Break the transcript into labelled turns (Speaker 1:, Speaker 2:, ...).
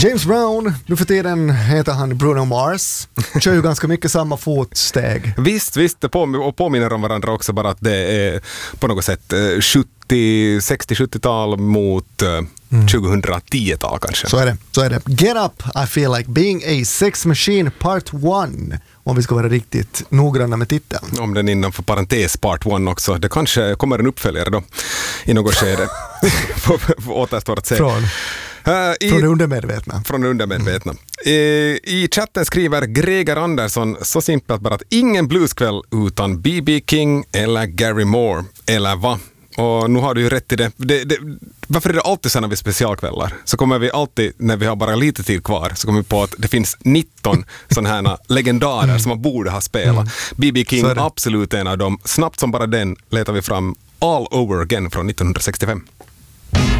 Speaker 1: James Brown, nu för tiden heter han Bruno Mars. Kör ju ganska mycket samma fotsteg.
Speaker 2: Visst, det påminner om varandra också, bara att det är på något sätt 60-70-tal mot 2010-tal kanske.
Speaker 1: Så är det. Get Up, I feel like being a sex machine part 1. Om vi ska vara riktigt noggranna med titeln.
Speaker 2: Om den innanför parentes part 1 också. Det kanske kommer en uppföljare då i något skede. Återstår att se.
Speaker 1: Från det undermedvetna.
Speaker 2: Från det undermedvetna. I chatten skriver Greger Andersson så simpelt bara att ingen blueskväll utan B.B. King eller Gary Moore. Eller va? Och nu har du ju rätt i det. Varför är det alltid så när vi specialkvällar? Så kommer vi alltid, när vi har bara lite tid kvar, så kommer vi på att det finns 19 sådana här legendarer som man borde ha spelat. B.B. King, absolut en av dem. Snabbt som bara den letar vi fram All Over Again från 1965.